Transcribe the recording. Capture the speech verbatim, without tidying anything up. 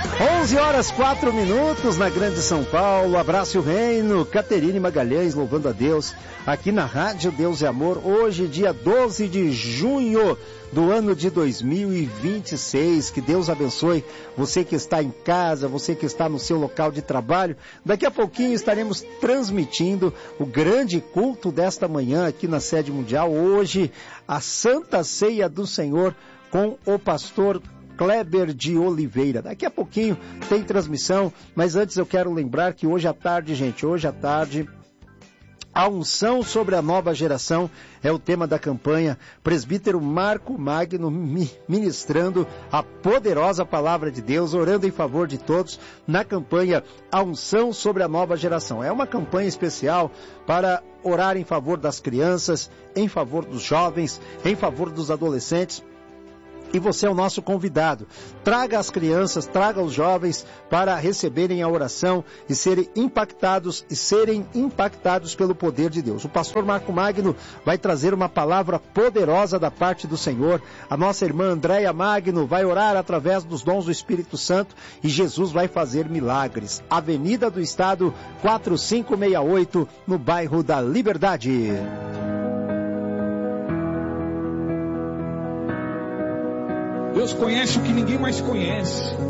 onze horas, quatro minutos na Grande São Paulo. Abraço o reino. Caterine Magalhães louvando a Deus aqui na Rádio Deus e Amor. Hoje, dia doze de junho do ano de dois mil e vinte e seis. Que Deus abençoe você que está em casa, você que está no seu local de trabalho. Daqui a pouquinho estaremos transmitindo o grande culto desta manhã aqui na sede mundial. Hoje, a Santa Ceia do Senhor com o pastor Kleber de Oliveira. Daqui a pouquinho tem transmissão, mas antes eu quero lembrar que hoje à tarde, gente, hoje à tarde, a unção sobre a nova geração é o tema da campanha. Presbítero Marco Magno ministrando a poderosa palavra de Deus, orando em favor de todos na campanha A Unção sobre a Nova Geração. É uma campanha especial para orar em favor das crianças, em favor dos jovens, em favor dos adolescentes. E você é o nosso convidado. Traga as crianças, traga os jovens para receberem a oração e serem impactados e serem impactados pelo poder de Deus. O pastor Marco Magno vai trazer uma palavra poderosa da parte do Senhor. A nossa irmã Andréia Magno vai orar através dos dons do Espírito Santo e Jesus vai fazer milagres. Avenida do Estado quatro cinco seis oito, no bairro da Liberdade. Deus conhece o que ninguém mais conhece.